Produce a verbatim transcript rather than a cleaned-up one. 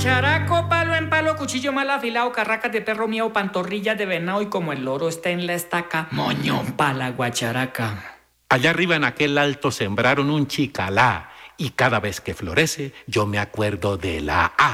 Characo, palo en palo, cuchillo mal afilado, carracas de perro mío, pantorrillas de venado y como el loro está en la estaca, moño pa' la guacharaca. Allá arriba en aquel alto sembraron un chicalá y cada vez que florece yo me acuerdo de la A.